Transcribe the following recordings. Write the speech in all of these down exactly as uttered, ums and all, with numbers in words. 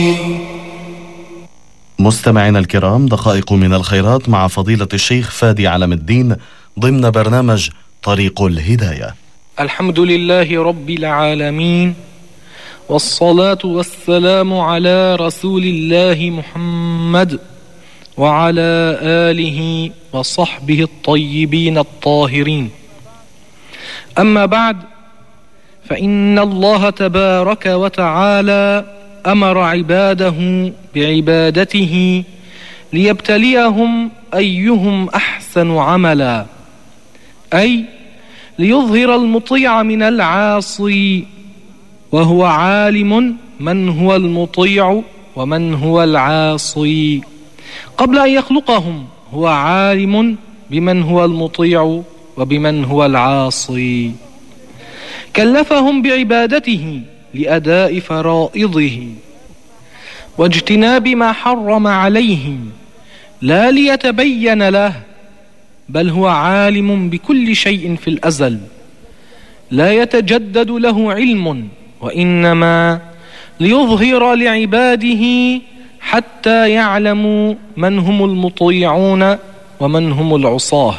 مستمعينا الكرام، دقائق من الخيرات مع فضيلة الشيخ فادي علم الدين ضمن برنامج طريق الهداية. الحمد لله رب العالمين، والصلاة والسلام على رسول الله محمد وعلى آله وصحبه الطيبين الطاهرين. أما بعد، فإن الله تبارك وتعالى أمر عباده بعبادته ليبتليهم أيهم أحسن عملا، أي ليظهر المطيع من العاصي، وهو عالم من هو المطيع ومن هو العاصي. قبل أن يخلقهم هو عالم بمن هو المطيع وبمن هو العاصي. كلفهم بعبادته لأداء فرائضه واجتناب ما حرم عليهم، لا ليتبين له، بل هو عالم بكل شيء في الأزل، لا يتجدد له علم، وإنما ليظهر لعباده حتى يعلموا من هم المطيعون ومن هم العصاة.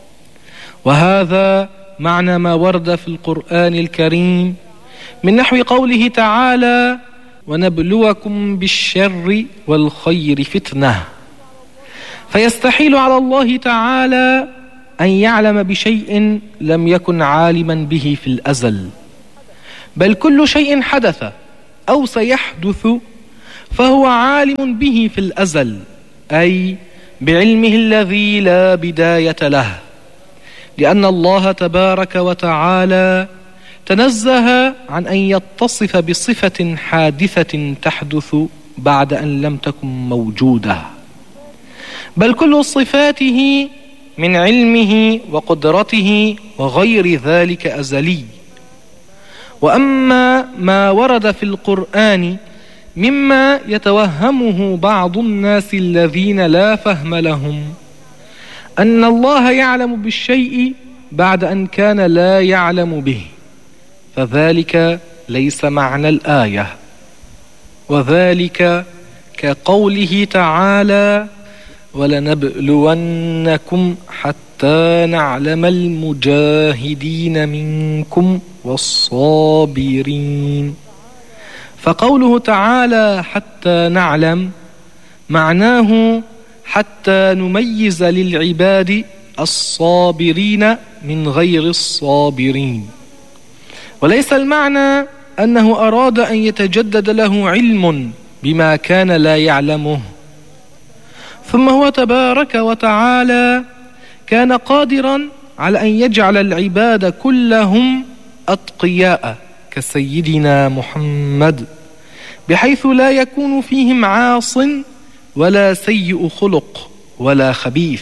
وهذا معنى ما ورد في القرآن الكريم من نحو قوله تعالى: ونبلوكم بالشر والخير فتنة. فيستحيل على الله تعالى أن يعلم بشيء لم يكن عالما به في الأزل، بل كل شيء حدث أو سيحدث فهو عالم به في الأزل، أي بعلمه الذي لا بداية له، لأن الله تبارك وتعالى تنزه عن أن يتصف بصفة حادثة تحدث بعد أن لم تكن موجودة، بل كل صفاته من علمه وقدرته وغير ذلك أزلي. وأما ما ورد في القرآن مما يتوهمه بعض الناس الذين لا فهم لهم، أن الله يعلم بالشيء بعد أن كان لا يعلم به، فذلك ليس معنى الآية، وذلك كقوله تعالى: ولنبلونكم حتى نعلم المجاهدين منكم والصابرين. فقوله تعالى حتى نعلم معناه حتى نميز للعباد الصابرين من غير الصابرين، وليس المعنى أنه أراد أن يتجدد له علم بما كان لا يعلمه. ثم هو تبارك وتعالى كان قادرا على أن يجعل العباد كلهم أتقياء كسيدنا محمد، بحيث لا يكون فيهم عاص ولا سيء خلق ولا خبيث،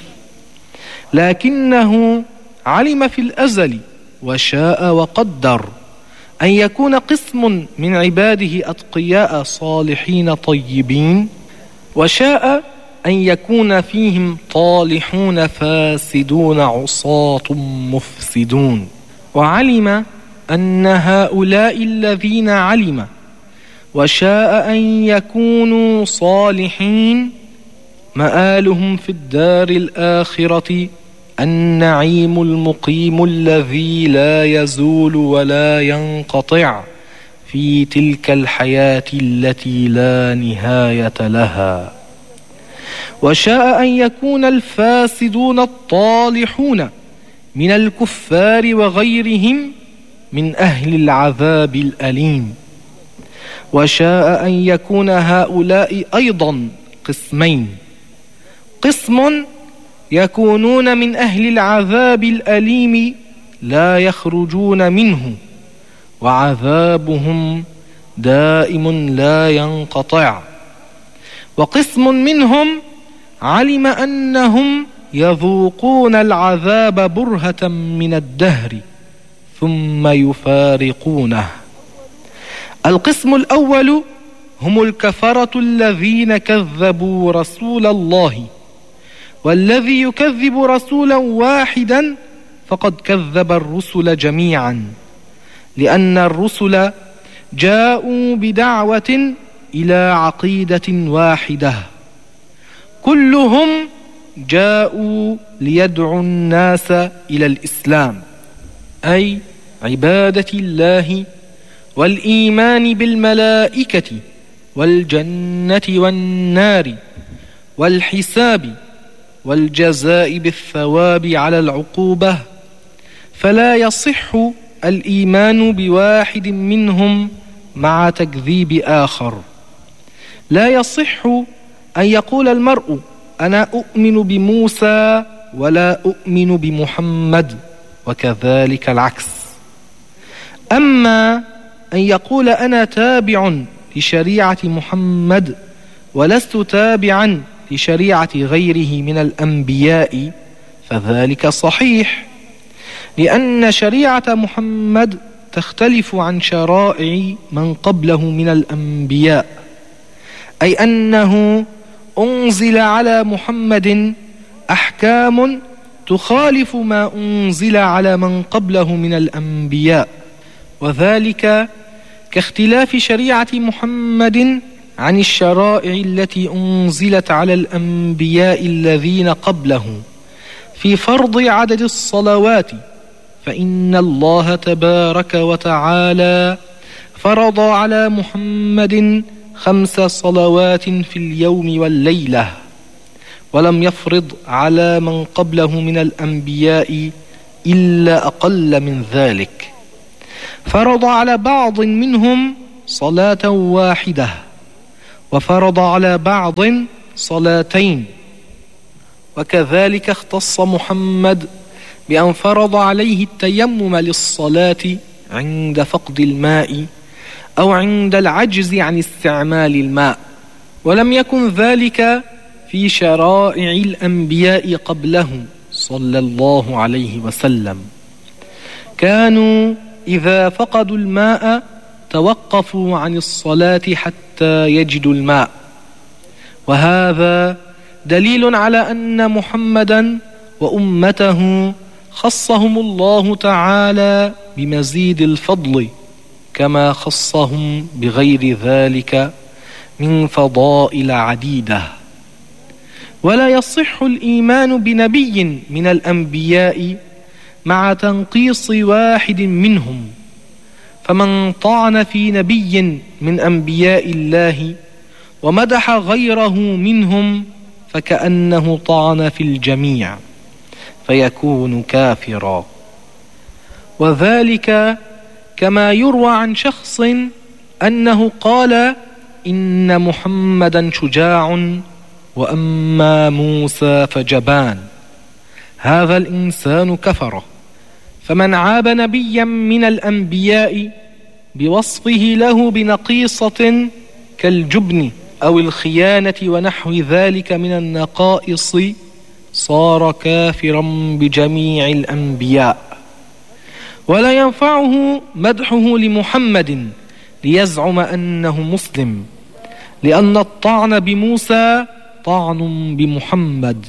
لكنه علم في الأزل وشاء وقدر أن يكون قسم من عباده أتقياء صالحين طيبين، وشاء أن يكون فيهم طالحون فاسدون عصاة مفسدون. وعلم أن هؤلاء الذين علم وشاء أن يكونوا صالحين مآلهم في الدار الآخرة النعيم المقيم الذي لا يزول ولا ينقطع في تلك الحياة التي لا نهاية لها. وشاء أن يكون الفاسدون الطالحون من الكفار وغيرهم من أهل العذاب الأليم. وشاء أن يكون هؤلاء أيضا قسمين: قسم يكونون من أهل العذاب الأليم لا يخرجون منه، وعذابهم دائم لا ينقطع، وقسم منهم علم أنهم يذوقون العذاب برهة من الدهر ثم يفارقونه. القسم الأول هم الكفرة الذين كذبوا رسول الله، والذي يكذب رسولا واحدا فقد كذب الرسل جميعا، لأن الرسل جاءوا بدعوة إلى عقيدة واحدة. كلهم جاءوا ليدعوا الناس إلى الإسلام، أي عبادة الله والإيمان بالملائكة والجنة والنار والحساب والجزاء بالثواب على العقوبة. فلا يصح الإيمان بواحد منهم مع تكذيب آخر. لا يصح أن يقول المرء أنا أؤمن بموسى ولا أؤمن بمحمد، وكذلك العكس. أما أن يقول أنا تابع لشريعة محمد ولست تابعا لشريعة غيره من الأنبياء فذلك صحيح، لأن شريعة محمد تختلف عن شرائع من قبله من الأنبياء، أي أنه أنزل على محمد أحكام تخالف ما أنزل على من قبله من الأنبياء، وذلك كاختلاف شريعة محمد عن الشرائع التي أنزلت على الأنبياء الذين قبله في فرض عدد الصلوات، فإن الله تبارك وتعالى فرض على محمد خمس صلوات في اليوم والليلة، ولم يفرض على من قبله من الأنبياء إلا أقل من ذلك. فرض على بعض منهم صلاة واحدة، وفرض على بعض صلاتين. وكذلك اختص محمد بأن فرض عليه التيمم للصلاة عند فقد الماء أو عند العجز عن استعمال الماء، ولم يكن ذلك في شرائع الأنبياء قبله صلى الله عليه وسلم. كانوا إذا فقدوا الماء توقفوا عن الصلاة حتى يجدوا الماء، وهذا دليل على أن محمدا وأمته خصهم الله تعالى بمزيد الفضل، كما خصهم بغير ذلك من فضائل عديدة. ولا يصح الإيمان بنبي من الأنبياء مع تنقيص واحد منهم، فمن طعن في نبي من أنبياء الله ومدح غيره منهم فكأنه طعن في الجميع فيكون كافرا. وذلك كما يروى عن شخص أنه قال إن محمدا شجاع وأما موسى فجبان. هذا الإنسان كفر. فمن عاب نبيا من الأنبياء بوصفه له بنقيصة كالجبن أو الخيانة ونحو ذلك من النقائص صار كافرا بجميع الأنبياء. ولا ينفعه مدحه لمحمد ليزعم أنه مسلم، لأن الطعن بموسى طعن بمحمد،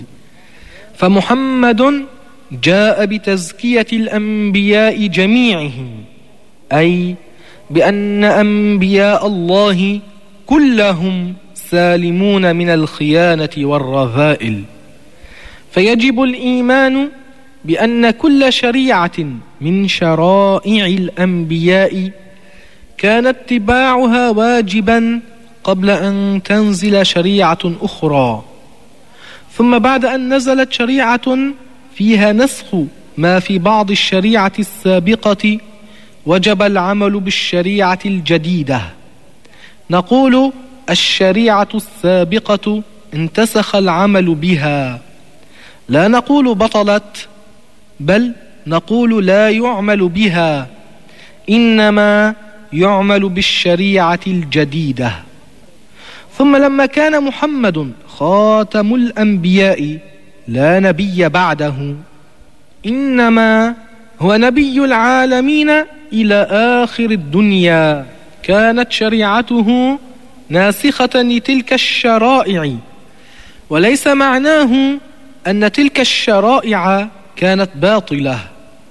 فمحمد جاء بتزكية الأنبياء جميعهم، أي بأن أنبياء الله كلهم سالمون من الخيانة والرذائل. فيجب الإيمان بأن كل شريعة من شرائع الأنبياء كان اتباعها واجبا قبل أن تنزل شريعة أخرى، ثم بعد أن نزلت شريعة فيها نسخ ما في بعض الشريعة السابقة وجب العمل بالشريعة الجديدة. نقول الشريعة السابقة انتسخ العمل بها، لا نقول بطلت، بل نقول لا يعمل بها، إنما يعمل بالشريعة الجديدة. ثم لما كان محمد خاتم الأنبياء لا نبي بعده، إنما هو نبي العالمين إلى آخر الدنيا، كانت شريعته ناسخة لتلك الشرائع، وليس معناه أن تلك الشرائع كانت باطلة،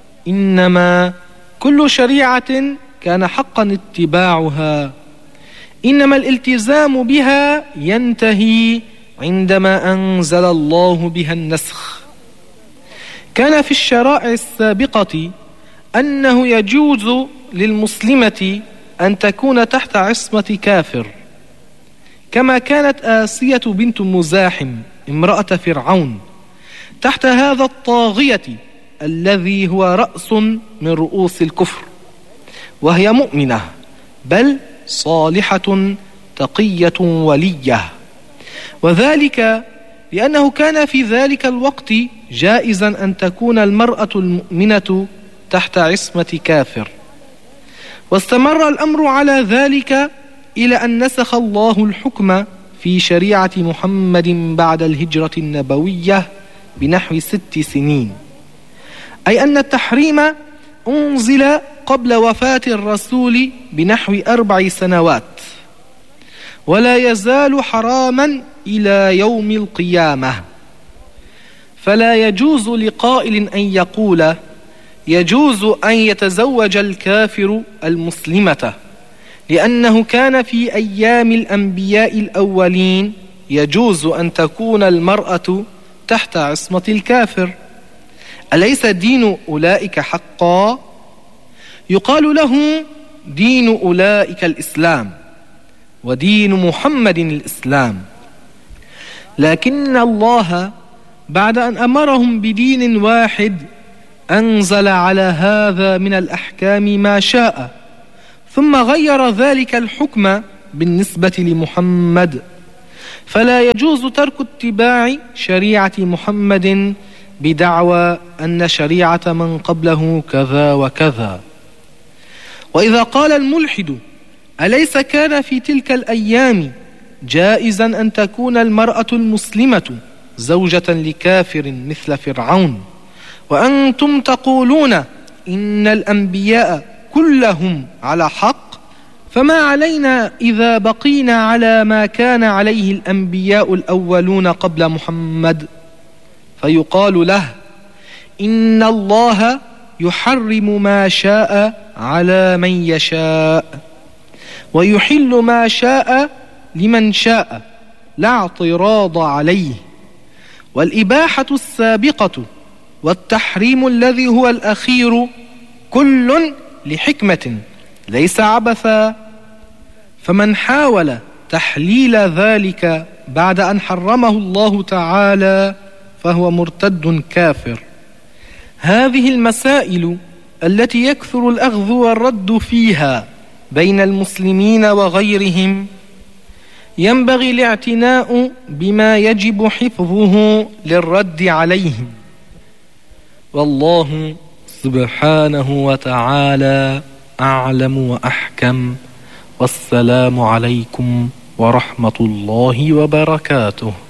إنما كل شريعة كان حقا اتباعها، إنما الالتزام بها ينتهي عندما أنزل الله بها النسخ. كان في الشرائع السابقة أنه يجوز للمسلمة أن تكون تحت عصمة كافر، كما كانت آسية بنت مزاحم امرأة فرعون تحت هذا الطاغية الذي هو رأس من رؤوس الكفر، وهي مؤمنة بل صالحة تقية ولية، وذلك لأنه كان في ذلك الوقت جائزا أن تكون المرأة المؤمنة تحت عصمة كافر. واستمر الأمر على ذلك إلى أن نسخ الله الحكم في شريعة محمد بعد الهجرة النبوية بنحو ست سنين، أي أن التحريم أنزل قبل وفاة الرسول بنحو أربع سنوات، ولا يزال حراما إلى يوم القيامة. فلا يجوز لقائل أن يقول يجوز أن يتزوج الكافر المسلمة، لأنه كان في أيام الأنبياء الأولين يجوز أن تكون المرأة تحت عصمة الكافر. أليس دين أولئك حقا؟ يقال له دين أولئك الإسلام، ودين محمد الإسلام، لكن الله بعد أن أمرهم بدين واحد أنزل على هذا من الأحكام ما شاء، ثم غير ذلك الحكم بالنسبة لمحمد. فلا يجوز ترك اتباع شريعة محمد بدعوى أن شريعة من قبله كذا وكذا. وإذا قال الملحد أليس كان في تلك الأيام جائزا أن تكون المرأة المسلمة زوجة لكافر مثل فرعون، وأنتم تقولون إن الأنبياء كلهم على حق، فما علينا إذا بقينا على ما كان عليه الأنبياء الأولون قبل محمد؟ فيقال له إن الله يحرم ما شاء على من يشاء، ويحل ما شاء لمن شاء، لا اعتراض عليه. والإباحة السابقة والتحريم الذي هو الأخير كل لحكمة ليس عبثا، فمن حاول تحليل ذلك بعد أن حرمه الله تعالى فهو مرتد كافر. هذه المسائل التي يكثر الأخذ والرد فيها بين المسلمين وغيرهم ينبغي الاعتناء بما يجب حفظه للرد عليهم، والله سبحانه وتعالى أعلم وأحكم. والسلام عليكم ورحمة الله وبركاته.